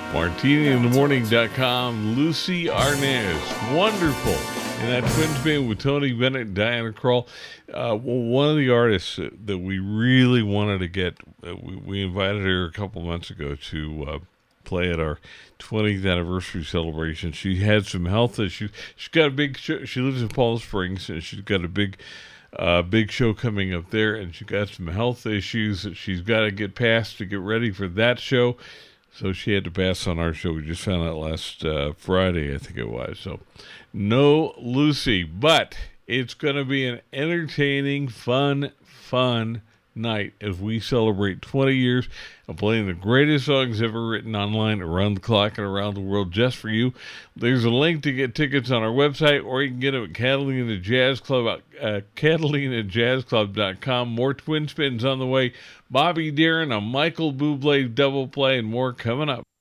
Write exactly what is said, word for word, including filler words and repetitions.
martini in the morning dot com, Lucy Arnaz, wonderful. And that twins band with Tony Bennett and Diana Krall. Uh, well, one of the artists that we really wanted to get, uh, we, we invited her a couple months ago to uh, play at our twentieth anniversary celebration. She had some health issues. She's got a big show. She lives in Palm Springs, and she's got a big uh, big show coming up there, and she's got some health issues that she's got to get past to get ready for that show. So she had to pass on our show. We just found out last uh, Friday, I think it was. So no Lucy, but it's going to be an entertaining, fun, fun night as we celebrate twenty years of playing the greatest songs ever written online around the clock and around the world just for you. There's a link to get tickets on our website, or you can get them at Catalina Jazz Club, uh, catalina jazz club dot com. More Twin Spins on the way. Bobby Darin, a Michael Bublé double play, and more coming up.